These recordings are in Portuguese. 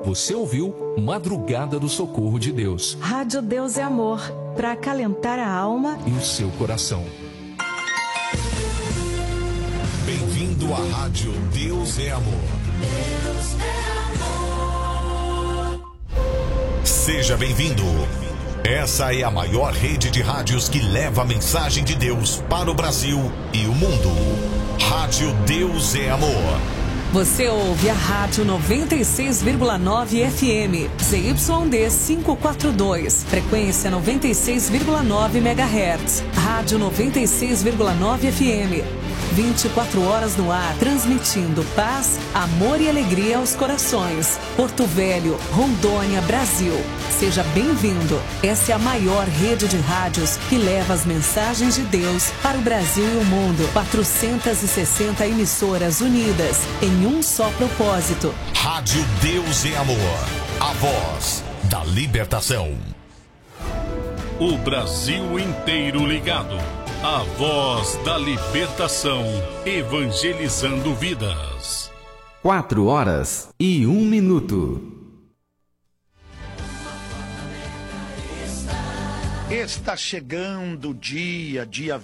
Você ouviu Madrugada do Socorro de Deus. Rádio Deus é Amor, para acalentar a alma e o seu coração. Bem-vindo à Rádio Deus é Amor. Deus é amor. Seja bem-vindo. Essa é a maior rede de rádios que leva a mensagem de Deus para o Brasil e o mundo. Rádio Deus é Amor. Você ouve a Rádio 96,9 FM, ZYD 542, frequência 96,9 MHz. Rádio 96,9 FM, 24 horas no ar, transmitindo paz, amor e alegria aos corações. Porto Velho, Rondônia, Brasil. Seja bem-vindo. Essa é a maior rede de rádios que leva as mensagens de Deus para o Brasil e o mundo. 460 emissoras unidas em um só propósito. Rádio Deus é Amor, a voz da libertação. O Brasil inteiro ligado. A voz da libertação, evangelizando vidas. 4h01. Está chegando o dia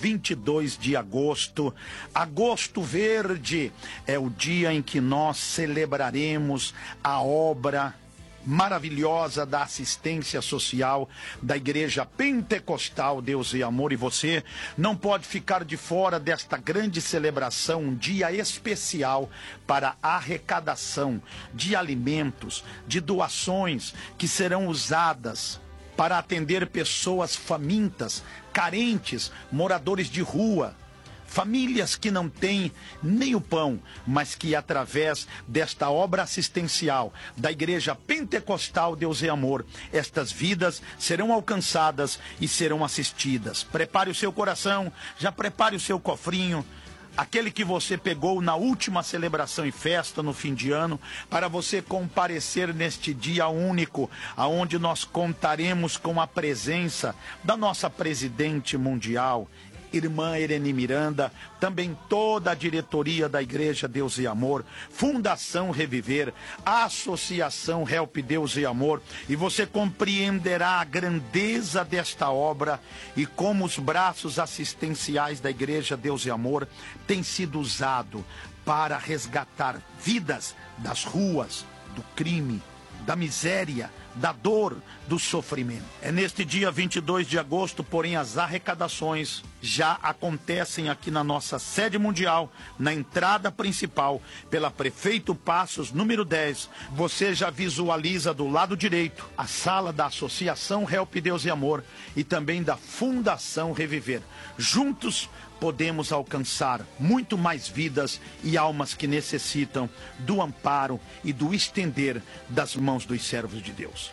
22 de agosto. Agosto Verde é o dia em que nós celebraremos a obra maravilhosa da assistência social da Igreja Pentecostal Deus e Amor. E você não pode ficar de fora desta grande celebração, um dia especial para a arrecadação de alimentos, de doações que serão usadas para atender pessoas famintas, carentes, moradores de rua, famílias que não têm nem o pão, mas que através desta obra assistencial da Igreja Pentecostal Deus é Amor, estas vidas serão alcançadas e serão assistidas. Prepare o seu coração, já prepare o seu cofrinho, aquele que você pegou na última celebração e festa no fim de ano, para você comparecer neste dia único, aonde nós contaremos com a presença da nossa presidente mundial, irmã Irene Miranda, também toda a diretoria da Igreja Deus e Amor, Fundação Reviver, Associação Help Deus e Amor, e você compreenderá a grandeza desta obra e como os braços assistenciais da Igreja Deus e Amor têm sido usados para resgatar vidas das ruas, do crime, da miséria, da dor, do sofrimento. É neste dia 22 de agosto, porém, as arrecadações já acontecem aqui na nossa sede mundial, na entrada principal, pela Prefeito Passos, número 10. Você já visualiza do lado direito a sala da Associação Help Deus e Amor e também da Fundação Reviver. Juntos podemos alcançar muito mais vidas e almas que necessitam do amparo e do estender das mãos dos servos de Deus.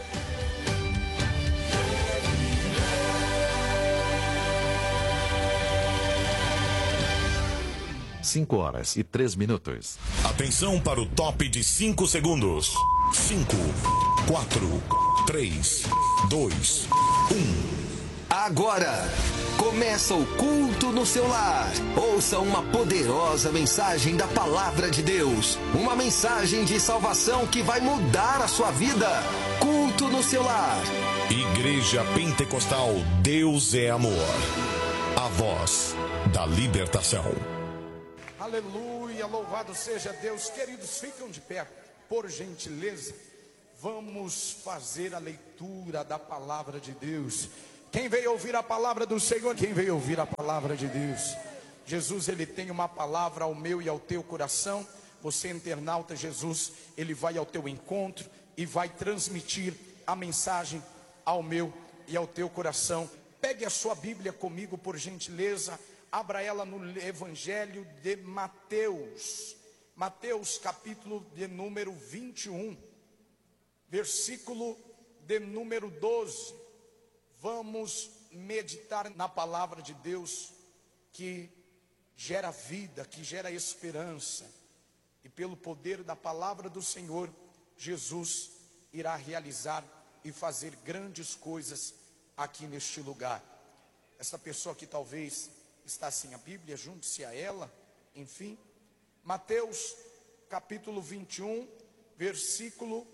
Cinco horas e 3 minutos. Atenção para o top de 5 segundos. 5, 4, 3, 2, 1. Agora, começa o culto no seu lar. Ouça uma poderosa mensagem da Palavra de Deus. Uma mensagem de salvação que vai mudar a sua vida. Culto no seu lar. Igreja Pentecostal Deus é Amor. A voz da libertação. Aleluia, louvado seja Deus. Queridos, ficam de pé, por gentileza. Vamos fazer a leitura da Palavra de Deus. Quem veio ouvir a palavra do Senhor? Quem veio ouvir a palavra de Deus? Jesus, ele tem uma palavra ao meu e ao teu coração. Você, internauta, Jesus, ele vai ao teu encontro e vai transmitir a mensagem ao meu e ao teu coração. Pegue a sua Bíblia comigo, por gentileza. Abra ela no Evangelho de Mateus. Mateus, capítulo de número 21, versículo de número 12. Vamos meditar na palavra de Deus que gera vida, que gera esperança. E pelo poder da palavra do Senhor, Jesus irá realizar e fazer grandes coisas aqui neste lugar. Essa pessoa que talvez está sem a Bíblia, junte-se a ela. Enfim, Mateus capítulo 21, versículo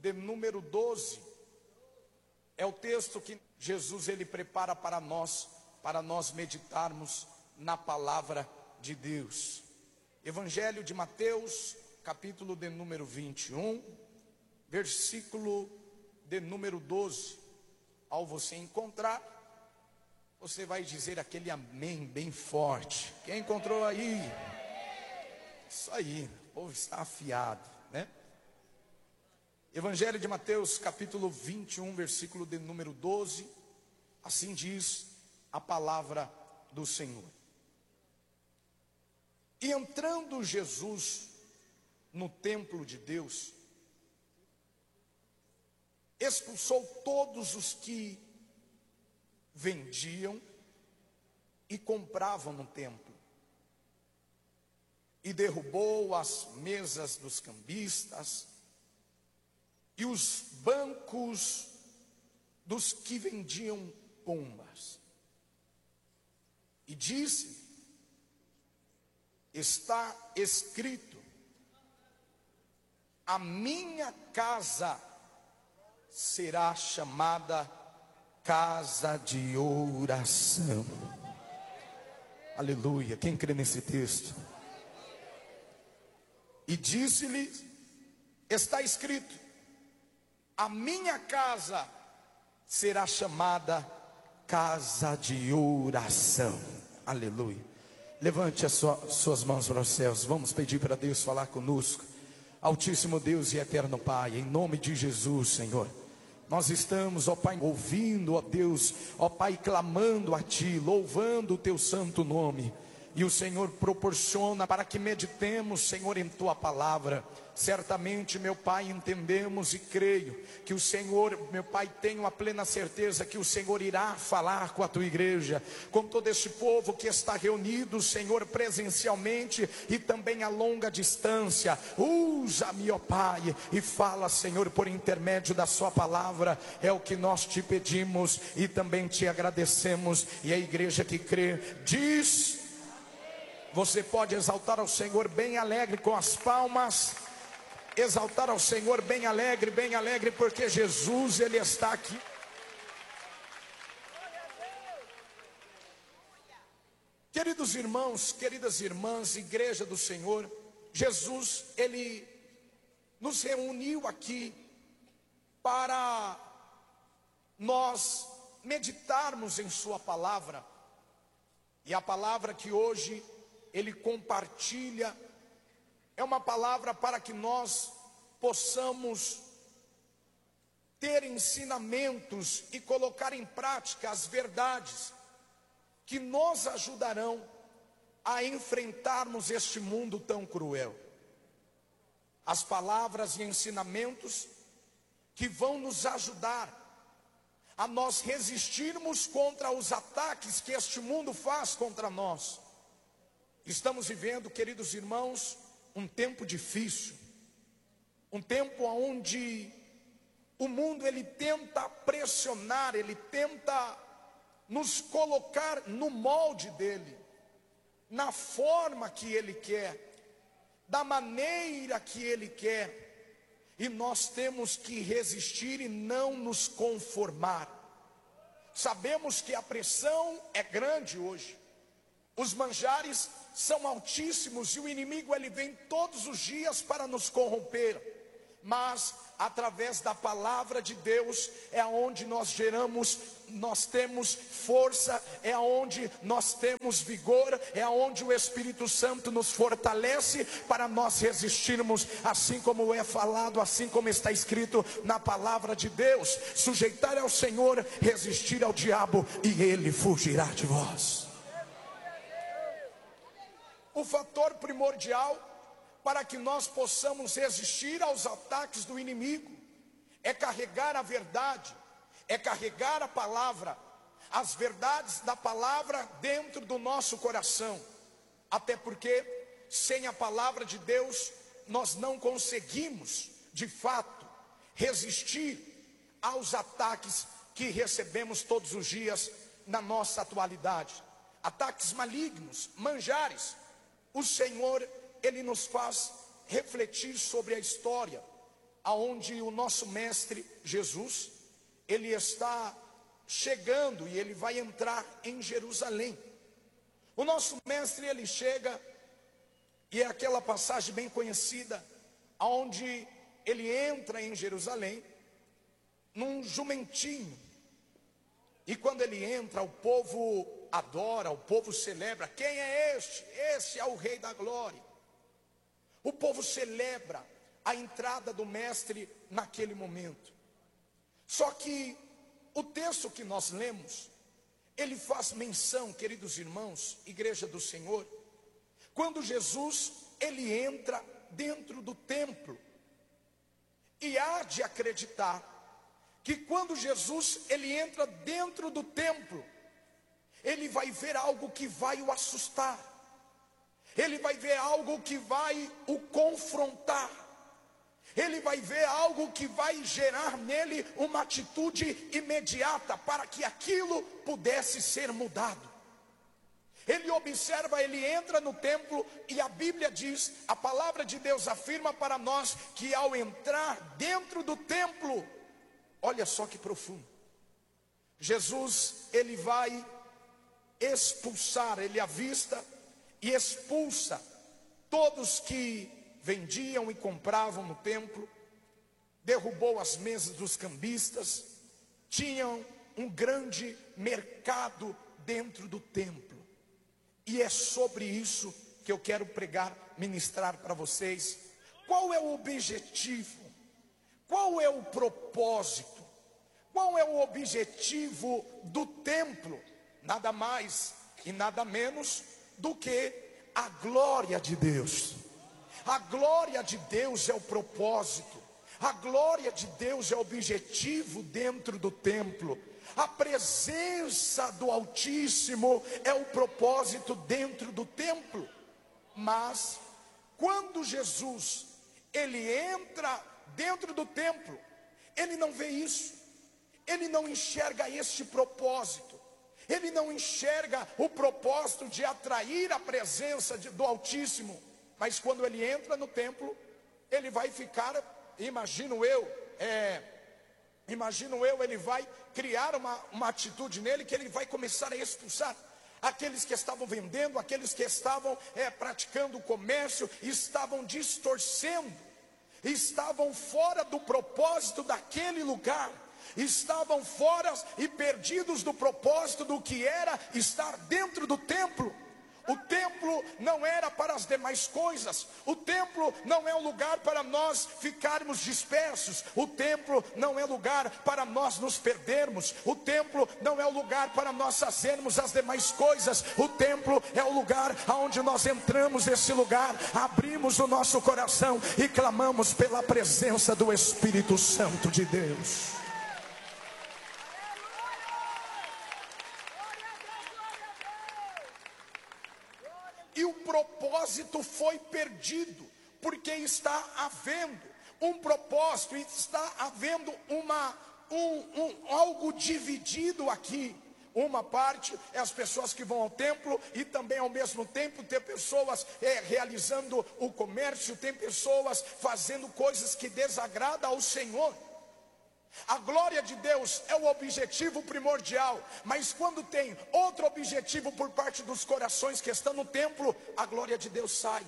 de número 12, é o texto que Jesus ele prepara para nós meditarmos na palavra de Deus. Evangelho de Mateus, capítulo de número 21, versículo de número 12. Ao você encontrar, você vai dizer aquele amém bem forte. Quem encontrou aí? Isso aí, o povo está afiado, né? Evangelho de Mateus, capítulo 21, versículo de número 12. Assim diz a palavra do Senhor. E entrando Jesus no templo de Deus, expulsou todos os que vendiam e compravam no templo, e derrubou as mesas dos cambistas e os bancos dos que vendiam pombas, e disse: está escrito, a minha casa será chamada casa de oração. Aleluia, quem crê nesse texto? E disse-lhe, está escrito, a minha casa será chamada casa de oração. Aleluia. Levante as suas mãos para os céus. Vamos pedir para Deus falar conosco. Altíssimo Deus e eterno Pai, em nome de Jesus, Senhor, nós estamos, ó Pai, ouvindo, ó Deus, ó Pai, clamando a Ti, louvando o Teu santo nome. E o Senhor proporciona para que meditemos, Senhor, em Tua palavra. Certamente, meu Pai, entendemos e creio que o Senhor, meu Pai, tenho a plena certeza que o Senhor irá falar com a Tua igreja, com todo este povo que está reunido, Senhor, presencialmente e também a longa distância. Usa-me, ó Pai, e fala, Senhor, por intermédio da Sua palavra. É o que nós Te pedimos e também Te agradecemos. E a igreja que crê diz: você pode exaltar ao Senhor bem alegre com as palmas. Exaltar ao Senhor bem alegre, porque Jesus, Ele está aqui. Queridos irmãos, queridas irmãs, igreja do Senhor, Jesus, Ele nos reuniu aqui para nós meditarmos em Sua palavra. E a palavra que hoje Ele compartilha é uma palavra para que nós possamos ter ensinamentos e colocar em prática as verdades que nos ajudarão a enfrentarmos este mundo tão cruel. As palavras e ensinamentos que vão nos ajudar a nós resistirmos contra os ataques que este mundo faz contra nós. Estamos vivendo, queridos irmãos, um tempo difícil, um tempo onde o mundo ele tenta pressionar, ele tenta nos colocar no molde dele, na forma que ele quer, da maneira que ele quer, e nós temos que resistir e não nos conformar. Sabemos que a pressão é grande hoje, os manjares são altíssimos e o inimigo ele vem todos os dias para nos corromper. Mas através da palavra de Deus é onde nós nós temos força, é onde nós temos vigor, é onde o Espírito Santo nos fortalece para nós resistirmos, assim como é falado, assim como está escrito na palavra de Deus: sujeitar ao Senhor, resistir ao diabo e ele fugirá de vós. O fator primordial para que nós possamos resistir aos ataques do inimigo é carregar a verdade, é carregar a palavra, as verdades da palavra dentro do nosso coração. Até porque sem a palavra de Deus nós não conseguimos de fato resistir aos ataques que recebemos todos os dias na nossa atualidade. Ataques malignos, manjares. O Senhor, Ele nos faz refletir sobre a história aonde o nosso mestre Jesus, ele está chegando e ele vai entrar em Jerusalém. O nosso mestre, ele chega, e é aquela passagem bem conhecida, aonde ele entra em Jerusalém num jumentinho. E quando ele entra, o povo adora, o povo celebra. Quem é este? Esse é o Rei da Glória. O povo celebra a entrada do mestre naquele momento. Só que o texto que nós lemos, ele faz menção, queridos irmãos, igreja do Senhor, quando Jesus, ele entra dentro do templo. E há de acreditar que quando Jesus, ele entra dentro do templo, ele vai ver algo que vai o assustar. Ele vai ver algo que vai o confrontar. Ele vai ver algo que vai gerar nele uma atitude imediata para que aquilo pudesse ser mudado. Ele observa, ele entra no templo e a Bíblia diz, a palavra de Deus afirma para nós que ao entrar dentro do templo, olha só que profundo, Jesus, ele vai expulsar, ele avista e expulsa todos que vendiam e compravam no templo, derrubou as mesas dos cambistas, tinham um grande mercado dentro do templo. E é sobre isso que eu quero pregar, ministrar para vocês. Qual é o objetivo? Qual é o propósito? Qual é o objetivo do templo? Nada mais e nada menos do que a glória de Deus. A glória de Deus é o propósito. A glória de Deus é o objetivo dentro do templo. A presença do Altíssimo é o propósito dentro do templo. Mas quando Jesus, ele entra dentro do templo, ele não vê isso. Ele não enxerga este propósito. Ele não enxerga o propósito de atrair a presença do Altíssimo. Mas quando ele entra no templo, ele vai ficar, imagino eu, ele vai criar uma atitude nele que ele vai começar a expulsar aqueles que estavam vendendo, aqueles que estavam praticando o comércio, estavam distorcendo, estavam fora do propósito daquele lugar, estavam fora e perdidos do propósito do que era estar dentro do templo. O templo não era para as demais coisas. O templo não é um lugar para nós ficarmos dispersos. O templo não é lugar para nós nos perdermos. O templo não é o lugar para nós fazermos as demais coisas. O templo é o lugar onde nós entramos nesse lugar, abrimos o nosso coração e clamamos pela presença do Espírito Santo de Deus. E o propósito foi perdido, porque está havendo um propósito, está havendo algo dividido aqui. Uma parte é as pessoas que vão ao templo e também ao mesmo tempo tem pessoas realizando o comércio, tem pessoas fazendo coisas que desagradam ao Senhor. A glória de Deus é o objetivo primordial, mas quando tem outro objetivo por parte dos corações que estão no templo, a glória de Deus sai.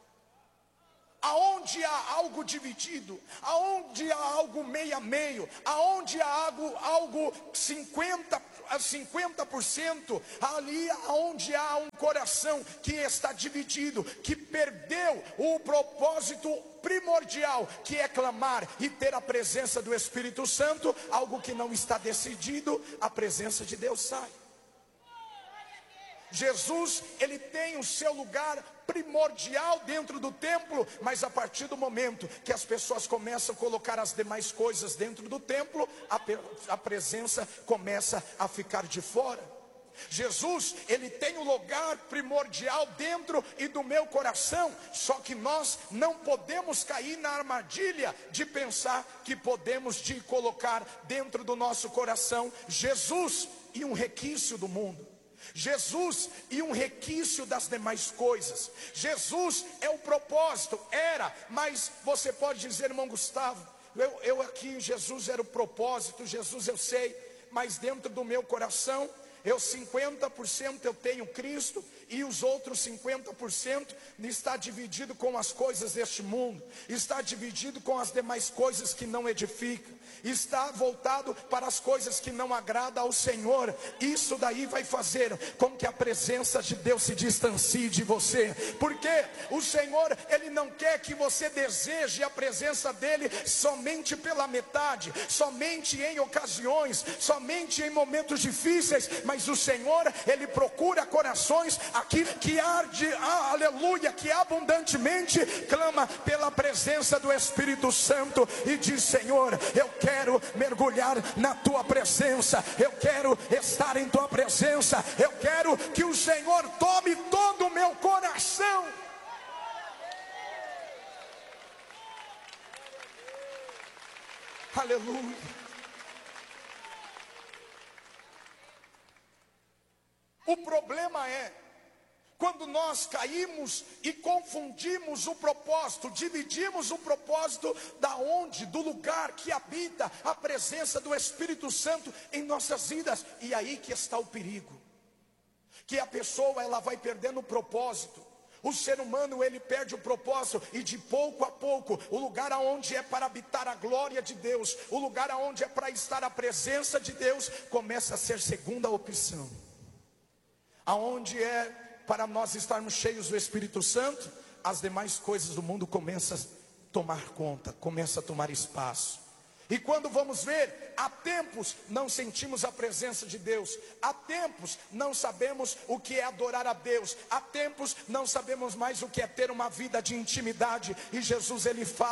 Aonde há algo dividido, aonde há algo meio a meio, aonde há algo 50%, ali aonde há um coração que está dividido, que perdeu o propósito primordial, que é clamar e ter a presença do Espírito Santo, algo que não está decidido, a presença de Deus sai. Jesus, ele tem o seu lugar primordial dentro do templo, mas a partir do momento que as pessoas começam a colocar as demais coisas dentro do templo, a presença começa a ficar de fora. Jesus, ele tem o lugar primordial dentro e do meu coração, só que nós não podemos cair na armadilha de pensar que podemos de colocar dentro do nosso coração Jesus e um requisito do mundo. Jesus e um requisito das demais coisas. Jesus é o propósito, mas você pode dizer, irmão Gustavo, eu aqui, Jesus era o propósito, Jesus eu sei, mas dentro do meu coração, 50% eu tenho Cristo, e os outros 50% está dividido com as coisas deste mundo, está dividido com as demais coisas que não edificam, está voltado para as coisas que não agradam ao Senhor. Isso daí vai fazer com que a presença de Deus se distancie de você, porque o Senhor, Ele não quer que você deseje a presença dEle somente pela metade, somente em ocasiões, somente em momentos difíceis, mas o Senhor, Ele procura corações aqui que arde, aleluia, que abundantemente clama pela presença do Espírito Santo e diz: Senhor, eu quero mergulhar na tua presença, eu quero estar em tua presença, eu quero que o Senhor tome todo o meu coração. Aleluia. O problema é quando nós caímos e confundimos o propósito, dividimos o propósito do lugar que habita a presença do Espírito Santo em nossas vidas. E aí que está o perigo, que a pessoa ela vai perdendo o propósito. O ser humano ele perde o propósito, e de pouco a pouco o lugar aonde é para habitar a glória de Deus, o lugar aonde é para estar a presença de Deus, começa a ser segunda opção. Aonde é para nós estarmos cheios do Espírito Santo, as demais coisas do mundo começam a tomar conta, começam a tomar espaço. E quando vamos ver, há tempos não sentimos a presença de Deus, há tempos não sabemos o que é adorar a Deus, há tempos não sabemos mais o que é ter uma vida de intimidade. E Jesus ele fala